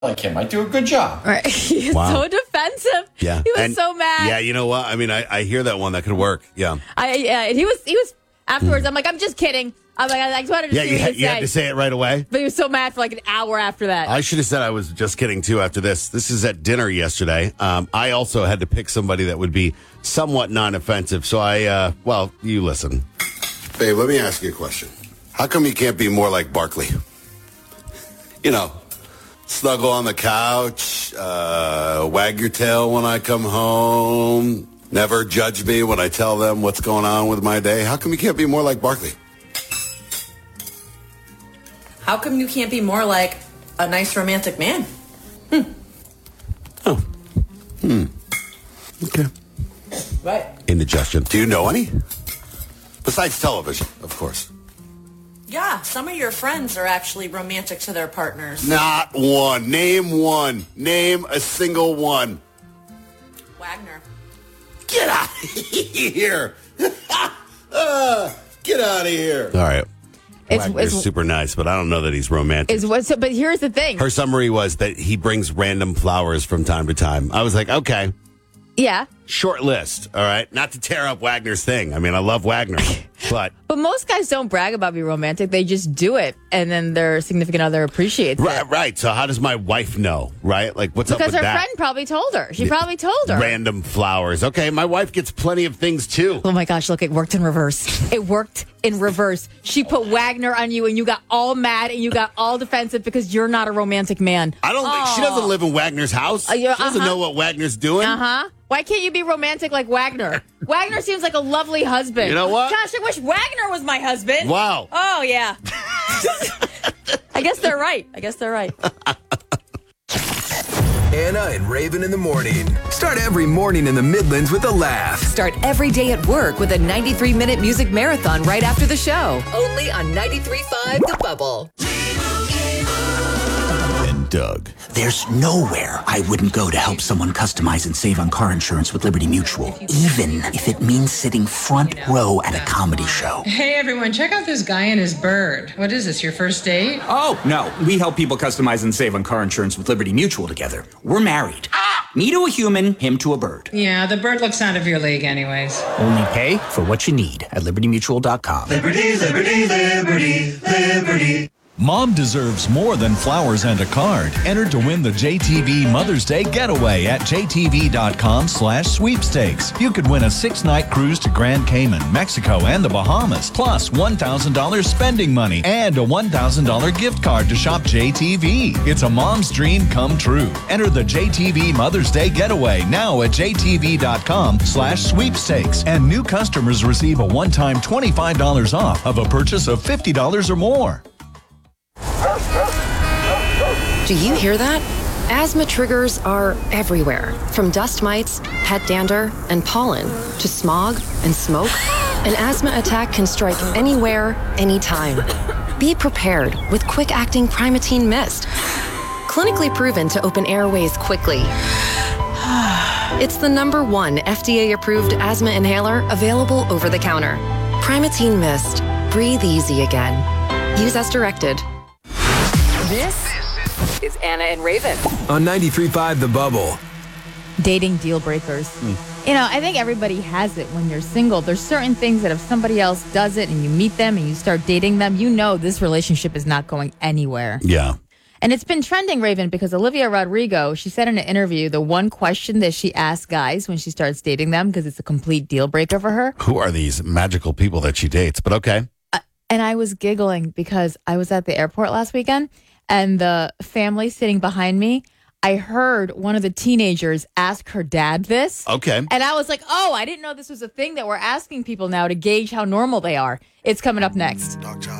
like him. I do a good job. Right. He's so defensive. Yeah. He was so mad. Yeah, you know what? I mean, I hear that one. That could work. Yeah. And he was afterwards. I'm like, I'm just kidding. I'm like, I just wanted to see what you had to say it right away. But he was so mad for like an hour after that. I should have said I was just kidding, too, after this. This is at dinner yesterday. I also had to pick somebody that would be somewhat non-offensive. So you listen. Babe, let me ask you a question. How come you can't be more like Barkley? You know, snuggle on the couch, wag your tail when I come home, never judge me when I tell them what's going on with my day. How come you can't be more like Barkley? How come you can't be more like a nice romantic man? Okay. Right. Indigestion. Do you know any? Besides television, of course. Yeah, some of your friends are actually romantic to their partners. Not one. Name one. Name a single one. Wagner. Get out of here. Get out of here. All right. Wagner's super nice, but I don't know that he's romantic. But here's the thing. Her summary was that he brings random flowers from time to time. I was like, okay. Yeah. Short list, all right? Not to tear up Wagner's thing. I mean, I love Wagner, but... But most guys don't brag about being romantic. They just do it, and then their significant other appreciates it. Right. So how does my wife know, right? Like, what's up with that? Because her friend probably told her. She probably told her. Random flowers. Okay, my wife gets plenty of things, too. Oh, my gosh, look, it worked in reverse. It worked in reverse. She put Wagner on you, and you got all mad, and you got all defensive because you're not a romantic man. I don't think... She doesn't live in Wagner's house. She doesn't know what Wagner's doing. Why can't you be romantic like Wagner? Wagner seems like a lovely husband. You know what? Gosh, I wish Wagner was my husband. Wow. Oh, yeah. I guess they're right. Anna and Raven in the morning. Start every morning in the Midlands with a laugh. Start every day at work with a 93-minute music marathon right after the show. Only on 93.5 The Bubble. Doug. There's nowhere I wouldn't go to help someone customize and save on car insurance with Liberty Mutual, even if it means sitting front row at a comedy show. Hey everyone, check out this guy and his bird. What is this, your first date? Oh, no. We help people customize and save on car insurance with Liberty Mutual together. We're married. Me to a human, him to a bird. Yeah, the bird looks out of your league anyways. Only pay for what you need at libertymutual.com. Liberty, liberty, liberty, liberty. Mom deserves more than flowers and a card. Enter to win the JTV Mother's Day Getaway at jtv.com/sweepstakes. You could win a 6-night cruise to Grand Cayman, Mexico, and the Bahamas, plus $1,000 spending money and a $1,000 gift card to shop JTV. It's a mom's dream come true. Enter the JTV Mother's Day Getaway now at jtv.com/sweepstakes. And new customers receive a one-time $25 off of a purchase of $50 or more. Do you hear that? Asthma triggers are everywhere, from dust mites, pet dander, and pollen, to smog and smoke. An asthma attack can strike anywhere, anytime. Be prepared with quick-acting Primatene Mist. Clinically proven to open airways quickly. It's the #1 FDA-approved asthma inhaler available over the counter. Primatene Mist. Breathe easy again. Use as directed. This is Anna and Raven on 93.5 The Bubble. Dating deal breakers. You know, I think everybody has it when you're single. There's certain things that if somebody else does it and you meet them and you start dating them, you know this relationship is not going anywhere. Yeah. And it's been trending, Raven, because Olivia Rodrigo, she said in an interview, the one question that she asks guys when she starts dating them, because it's a complete deal breaker for her. Who are these magical people that she dates? But okay. And I was giggling because I was at the airport last weekend and the family sitting behind me, I heard one of the teenagers ask her dad this. Okay. And I was like, oh, I didn't know this was a thing that we're asking people now to gauge how normal they are. It's coming up next.